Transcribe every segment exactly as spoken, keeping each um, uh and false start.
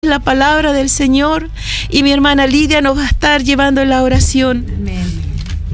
la palabra del Señor y mi hermana Lidia nos va a estar llevando en la oración. Amén.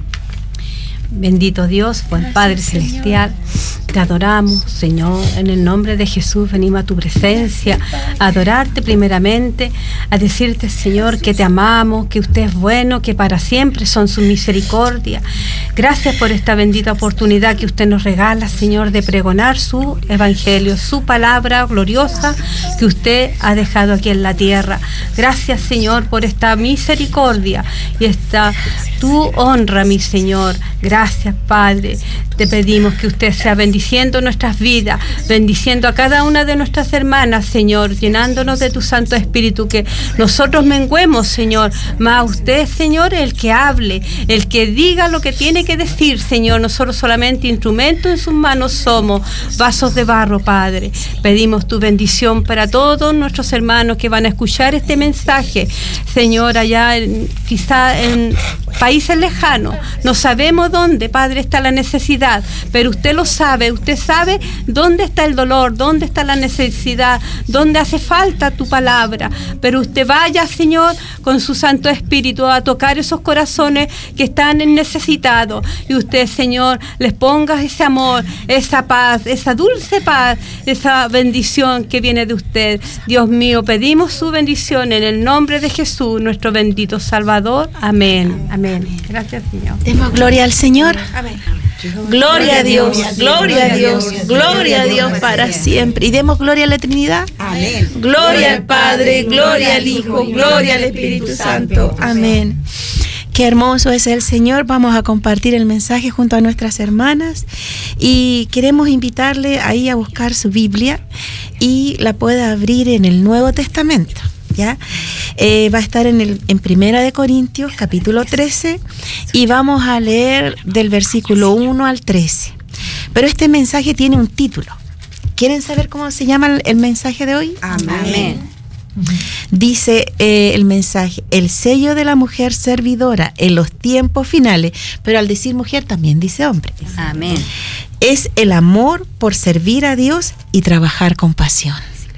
Bendito Dios, buen Padre Celestial, te adoramos, Señor, en el nombre de Jesús venimos a tu presencia, a adorarte primeramente, a decirte, Señor, que te amamos, que usted es bueno, que para siempre son sus misericordias. Gracias por esta bendita oportunidad que usted nos regala, Señor, de pregonar su evangelio, su palabra gloriosa que usted ha dejado aquí en la tierra. Gracias, Señor, por esta misericordia y esta tu honra, mi Señor. Gracias, Padre. Te pedimos que usted sea bendiciendo nuestras vidas, bendiciendo a cada una de nuestras hermanas, Señor, llenándonos de tu Santo Espíritu, que nosotros menguemos, Señor, más usted, Señor, el que hable, el que diga lo que tiene que decir, Señor. Nosotros solamente instrumentos en sus manos somos, vasos de barro, Padre. Pedimos tu bendición para todos nuestros hermanos que van a escuchar este mensaje, Señor, allá en, quizá en países lejanos, no sabemos dónde, Padre, está la necesidad, pero usted lo sabe, usted sabe dónde está el dolor, dónde está la necesidad, dónde hace falta tu palabra, pero usted vaya, Señor, con su Santo Espíritu a tocar esos corazones que están necesitados, y usted, Señor, les ponga ese amor, esa paz, esa dulce paz, esa bendición que viene de usted. Dios mío, pedimos su bendición en el nombre de Jesús, nuestro bendito Salvador. Amén. Amén. Gracias, Señor. Demos gloria al Señor. Amén. Gloria a Dios, gloria a Dios, gloria a Dios para siempre. Y demos gloria a la Trinidad. Amén. Gloria al Padre, gloria al Hijo, gloria al Espíritu Santo. Amén. Qué hermoso es el Señor. Vamos a compartir el mensaje junto a nuestras hermanas y queremos invitarle ahí a buscar su Biblia y la pueda abrir en el Nuevo Testamento. ¿Ya? Eh, va a estar en, el, en Primera de Corintios, capítulo trece, y vamos a leer del versículo uno al trece. Pero este mensaje tiene un título. ¿Quieren saber cómo se llama el, el mensaje de hoy? Amén. Dice eh, el mensaje: el sello de la mujer servidora en los tiempos finales, pero al decir mujer también dice hombre. Amén. Es el amor por servir a Dios y trabajar con pasión.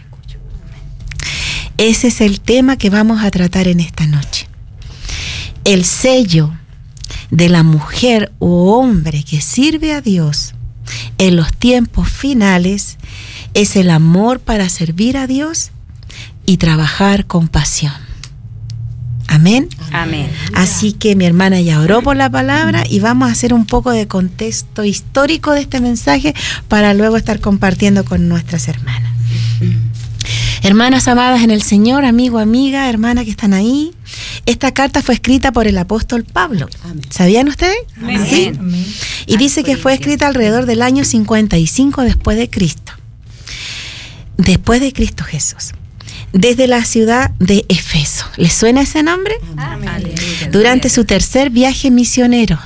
Ese es el tema que vamos a tratar en esta noche. El sello de la mujer o hombre que sirve a Dios en los tiempos finales es el amor para servir a Dios y trabajar con pasión. Amén. Amén. Así que mi hermana ya oró por la palabra y vamos a hacer un poco de contexto histórico de este mensaje para luego estar compartiendo con nuestras hermanas. Hermanas amadas en el Señor, amigo, amiga, hermana que están ahí, esta carta fue escrita por el apóstol Pablo. Amén. ¿Sabían ustedes? Amén. Sí. Amén. Y dice que fue escrita alrededor del año cincuenta y cinco después de Cristo. Después de Cristo Jesús. Desde la ciudad de Efeso. ¿Les suena ese nombre? Amén. Durante su tercer viaje misionero.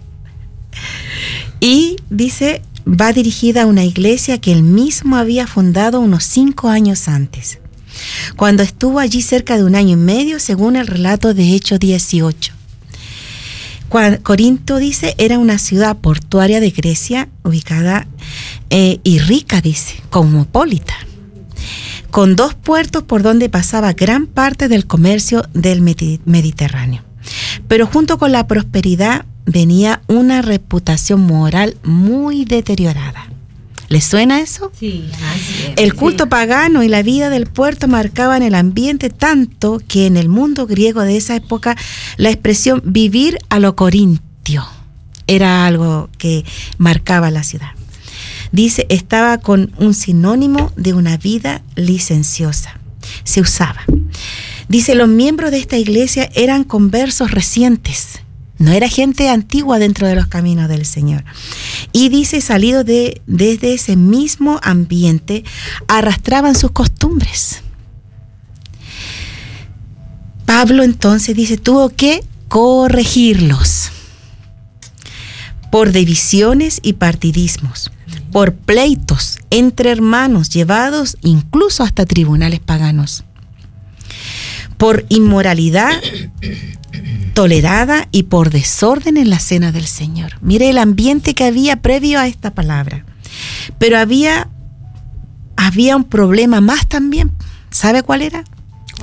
Y dice, va dirigida a una iglesia que él mismo había fundado unos cinco años antes, cuando estuvo allí cerca de un año y medio, según el relato de Hechos dieciocho. Corinto, dice, era una ciudad portuaria de Grecia, ubicada eh, y rica, dice, cosmopolita, con dos puertos por donde pasaba gran parte del comercio del Mediterráneo. Pero junto con la prosperidad venía una reputación moral muy deteriorada. ¿Les suena eso? Sí, así es. El culto sí. pagano y la vida del puerto marcaban el ambiente tanto que en el mundo griego de esa época la expresión vivir a lo corintio era algo que marcaba la ciudad. Dice, estaba con un sinónimo de una vida licenciosa. Se usaba. Dice, los miembros de esta iglesia eran conversos recientes. No era gente antigua dentro de los caminos del Señor. Y dice, salido de, desde ese mismo ambiente, arrastraban sus costumbres. Pablo entonces dice, tuvo que corregirlos por divisiones y partidismos, por pleitos entre hermanos llevados incluso hasta tribunales paganos, por inmoralidad tolerada y por desorden en la cena del Señor. Mire el ambiente que había previo a esta palabra. Pero había, había un problema más también. ¿Sabe cuál era?